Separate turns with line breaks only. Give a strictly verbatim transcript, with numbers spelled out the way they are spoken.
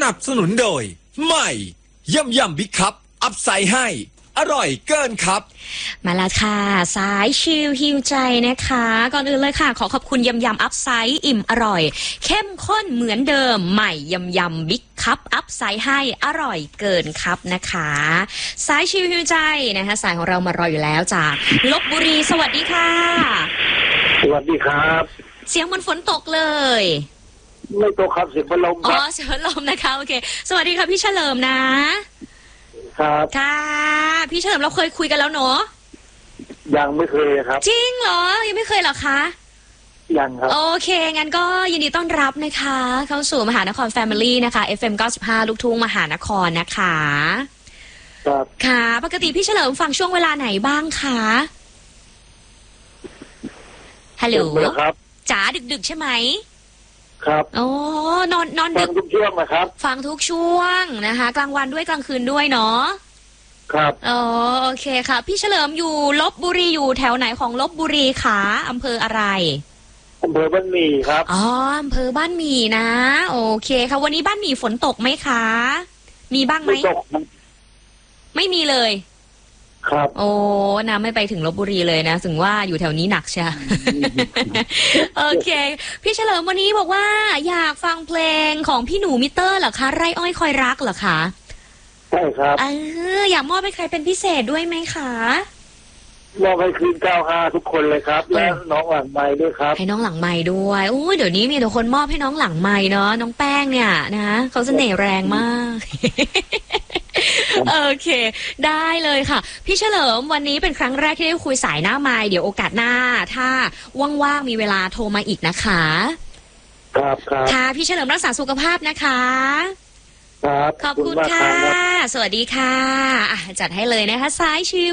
นับสนุนโดยใหม่ยำยำบิ๊กคัพอัพไซด์ให้อร่อยเกินครับ
มาแล้วค่ะสายชิลฮิวใจนะคะก่อนอื่นเลยค่ะขอขอบคุณยำยำอัพไซด์อิ่มอร่อยเข้มข้นเหมือนเดิมใหม่ยำยำบิ๊กคัพอัพไซด์ให้อร่อยเกินครับนะคะสายชิลฮิวใจนะคะสายของเรามารออยู่แล้วจากลพบุรีสวัสดีค่ะ
สวัสดีครับ
เสียงเหมือนฝนตกเลย
ไม่ตกครับเสียงพัดลมครับ
อ๋อเสียงพัดลมนะคะโอเคสวัสดีค่ะพี่เฉลิมนะครับค่ะพี่เฉลิมเราเคยคุยกันแล้วเนาะ
ยังไม่เคยครับ
จริงเหรอยังไม่เคยเหรอคะ
ยังครับ
โอเคงั้นก็ยินดีต้อนรับนะคะเข้าสู่มหานคร Family นะคะ เอฟ เอ็ม เก้าสิบห้า ลูกทุ่งมหานครนะคะ
ครับ
ค่ะปกติพี่เฉลิมฟังช่วงเวลาไหนบ้างคะฮัลโหล
ครับ
จ๋าดึกๆใช่ไหม
ครับ
โอ้นอนนอนดึก
ฟังทุกช่วงนะครับ
ฟังทุกช่วงนะคะกลางวันด้วยกลางคืนด้วยเนาะ
ครับ
อ๋อโอเคค่ะพี่เฉลิมอยู่ลพบุรีอยู่แถวไหนของลพบุรีคะอำเภออะไร
อำเภอบ้านหมี่ครับ
อ๋ออำเภอบ้านหมี่นะโอเคค่ะวันนี้บ้านหมี่ฝนตกไหมคะมีบ้างไหม
ไม่ตก
ไม่มีเลย
ครับ
โอ้น้ำไม่ไปถึงลพบุรีเลยนะถึงว่าอยู่แถวนี้หนักใช่ โอเคพี่เฉลิมวันนี้บอกว่าอยากฟังเพลงของพี่หนูมิเตอร์เหรอคะไร่อ้อยคอยรักเหรอคะ
ใช่ครับ
เอออยากมอบให้ใครเป็นพิเศษด้วยไหมคะ
มอบให้คืนเก้าห้าทุกคนเลยครับและน้องหลังไม้ด้วยครับ
ให้น้องหลังไม้ด้วยโอ้ยเดี๋ยวนี้มีแต่คนมอบให้น้องหลังไม้เนาะน้องแป้งเนี่ยนะเขาเสน่ห์แรงมากโอเคได้เลยค่ะพี่เฉลิมวันนี้เป็นครั้งแรกที่ได้คุยสายหน้าไมค์เดี๋ยวโอกาสหน้าถ้าว่างๆมีเวลาโทรมาอีกนะคะ
ครับครับ
ค่ะพี่เฉลิมรักษาสุขภาพนะคะ
ครับ
ขอบคุณค่ะสวัสดีค่ะจัดให้เลยนะคะสายชิล